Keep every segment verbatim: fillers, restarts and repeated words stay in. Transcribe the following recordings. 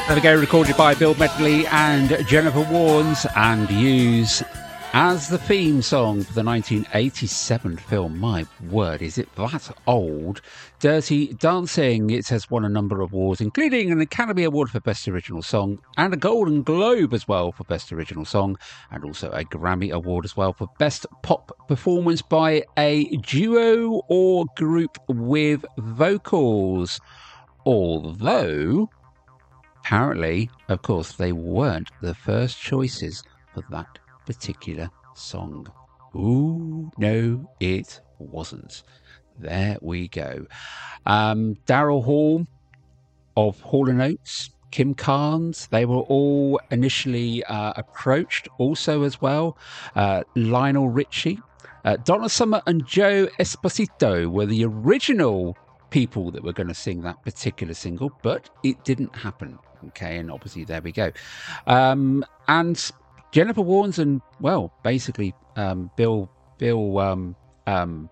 There we go, recorded by Bill Medley and Jennifer Warnes, and used as the theme song for the nineteen eighty-seven film. My word, is it that old? Dirty Dancing. It has won a number of awards, including an Academy Award for Best Original Song and a Golden Globe as well for Best Original Song, and also a Grammy Award as well for Best Pop Performance by a Duo or Group with Vocals. Although, apparently, of course, they weren't the first choices for that particular song. Ooh, no, it wasn't. There we go. Um, Daryl Hall of Hall and Oates, Kim Carnes, they were all initially uh, approached also as well. Uh, Lionel Richie, uh, Donna Summer and Joe Esposito were the original people that were going to sing that particular single, but it didn't happen. Okay, and obviously there we go. Um, and Jennifer Warnes and, well, basically um, Bill Bill um, um,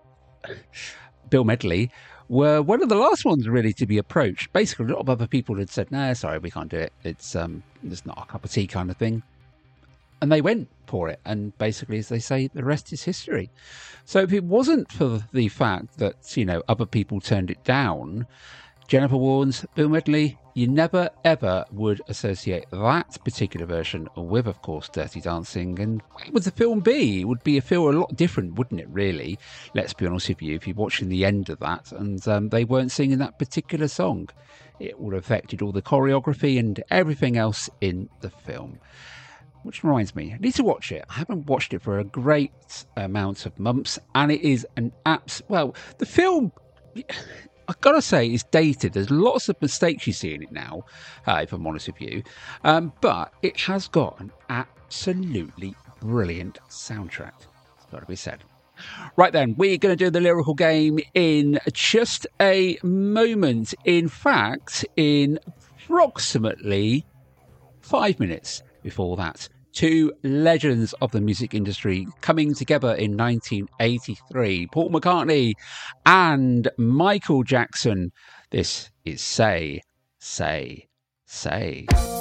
Bill Medley were one of the last ones really to be approached. Basically, a lot of other people had said, "No, sorry, we can't do it. It's um, it's not our cup of tea," kind of thing. And they went for it, and basically, as they say, the rest is history. So if it wasn't for the fact that, you know, other people turned it down, Jennifer Warnes, Bill Medley, you never ever would associate that particular version with, of course, Dirty Dancing. And what would the film be? It would be a film a lot different, wouldn't it, really? Let's be honest with you, if you're watching the end of that and um, they weren't singing that particular song, it would have affected all the choreography and everything else in the film. Which reminds me, I need to watch it. I haven't watched it for a great amount of months, and it is an apps. Well, the film, I've got to say, is dated. There's lots of mistakes you see in it now, uh, if I'm honest with you. Um, but it has got an absolutely brilliant soundtrack. It's got to be said. Right then, we're going to do the lyrical game in just a moment. In fact, in approximately five minutes before that. Two legends of the music industry coming together in nineteen eighty-three. Paul McCartney and Michael Jackson. This is Say, Say, Say.